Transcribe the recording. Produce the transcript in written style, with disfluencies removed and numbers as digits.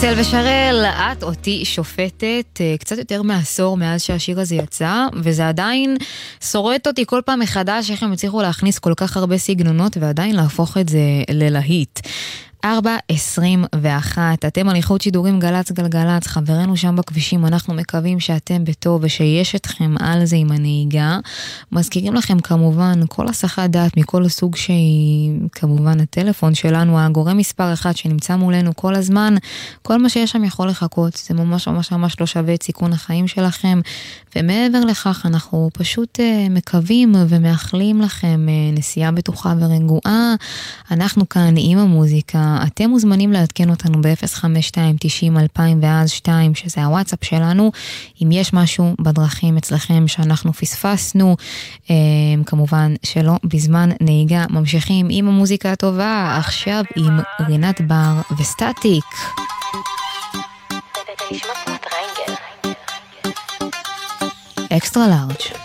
אקסל ושרל, את אותי שופטת, קצת יותר מעשור מאז שהשיר הזה יצא, וזה עדיין שורט אותי כל פעם מחדש איך הם הצליחו להכניס כל כך הרבה סגנונות ועדיין להפוך את זה ללהיט. 4:21, אתם על איכות שידורים גלץ גלגלץ, חברינו שם בכבישים, אנחנו מקווים שאתם בטוב ושיש אתכם על זה עם הנהיגה. מזכירים לכם כמובן כל הסחת דעת מכל סוג שהיא, כמובן הטלפון שלנו, הגורם מספר 1 שנמצא מולנו כל הזמן, כל מה שיש שם יכול לחכות, זה ממש ממש ממש לא שווה את סיכון החיים שלכם, ומעבר לכך אנחנו פשוט מקווים ומאחלים לכם נסיעה בטוחה ורגועה. אנחנו כאן עם המוזיקה, אתם מוזמנים לעדכן אותנו ב-052-90-2002, שזה הוואטסאפ שלנו, אם יש משהו בדרכים אצלכם שאנחנו פספסנו, כמובן שלא בזמן נהיגה. ממשיכים עם המוזיקה הטובה, עכשיו עם רינת בר וסטטיק. אקסטרה לארג'.